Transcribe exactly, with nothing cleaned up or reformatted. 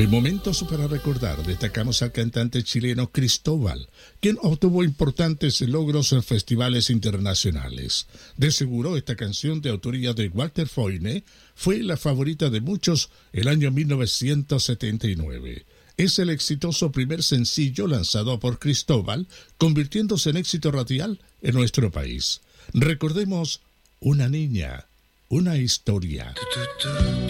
En momentos para recordar, destacamos al cantante chileno Cristóbal, quien obtuvo importantes logros en festivales internacionales. De seguro, esta canción de autoría de Walter Foyne fue la favorita de muchos el año mil novecientos setenta y nueve. Es el exitoso primer sencillo lanzado por Cristóbal, convirtiéndose en éxito radial en nuestro país. Recordemos Una niña, una historia.